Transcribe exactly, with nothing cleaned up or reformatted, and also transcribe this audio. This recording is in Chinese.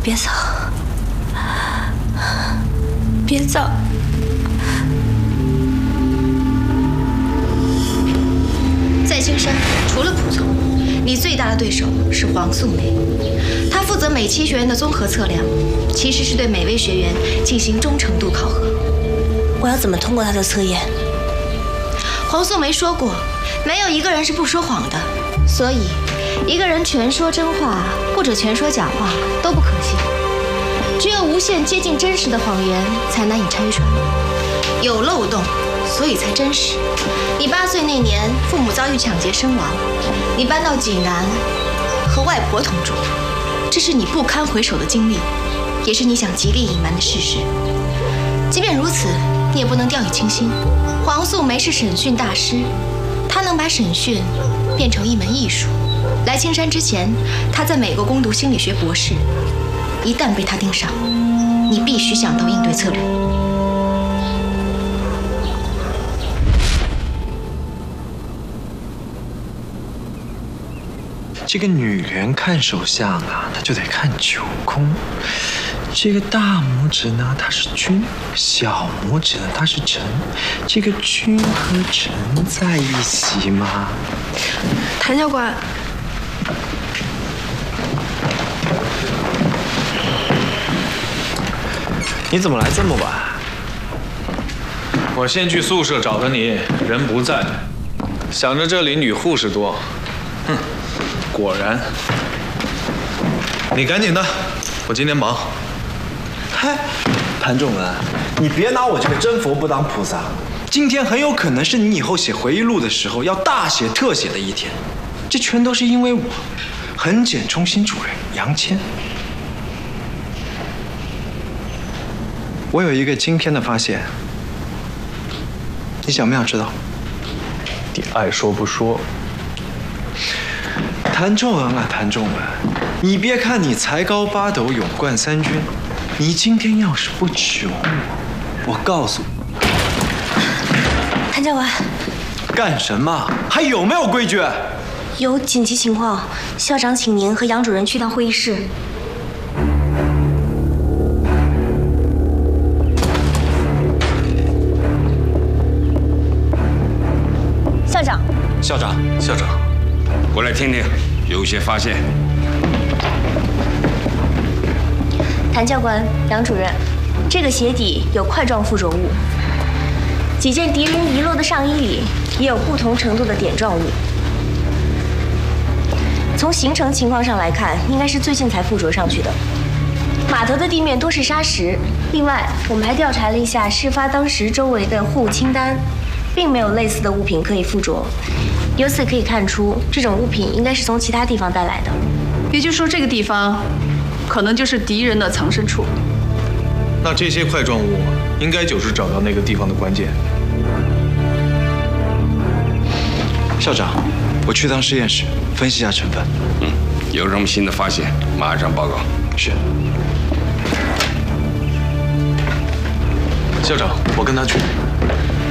别走，别走。 在青山，除了蒲总，你最大的对手是黄素梅。她负责每期学员的综合测量，其实是对每位学员进行忠诚度考核。 我要怎么通过她的测验？ 黄素梅说过，没有一个人是不说谎的，所以一个人全说真话或者全说假话都不可信。只有无限接近真实的谎言才难以拆穿，有漏洞，所以才真实。你八岁那年，父母遭遇抢劫身亡，你搬到济南，和外婆同住，这是你不堪回首的经历，也是你想极力隐瞒的事实。即便如此，你也不能掉以轻心。黄素梅是审讯大师，她能把审讯变成一门艺术。来青山之前，她在美国攻读心理学博士。一旦被她盯上，你必须想到应对策略。 这个女人看手相啊，她就得看九宫。这个大拇指呢，它是君；小拇指呢，它是辰。这个君和辰在一起吗？ 谭教官， 你怎么来这么晚？ 我先去宿舍找的你，人不在，想着这里女护士多，哼，果然。你赶紧的，我今天忙。 嗨，谭仲文，你别拿我这个真佛不当菩萨。今天很有可能是你以后写回忆录的时候要大写特写的一天，这全都是因为我。痕检中心主任杨谦，我有一个惊天的发现，你想不想知道？ 你爱说不说。 谭仲文啊，谭仲文，你别看你才高八斗，勇冠三军，你今天要是不求我，我告诉你， 谭教官， 干什么？还有没有规矩？ 有紧急情况，校长请您和杨主任去趟会议室。校长， 校长， 校长， 过来听听，有些发现。 谭教官、杨主任，这个鞋底有块状附着物，几件敌人遗落的上衣里也有不同程度的点状物。从形成情况上来看，应该是最近才附着上去的。码头的地面多是沙石，另外我们还调查了一下事发当时周围的货物清单，并没有类似的物品可以附着。由此可以看出，这种物品应该是从其他地方带来的。 也就是说，这个地方可能就是敌人的藏身处。 那这些块状物应该就是找到那个地方的关键。 校长，我去趟实验室分析一下成分。 嗯，有什么新的发现，马上报告。 是。 校长，我跟他去。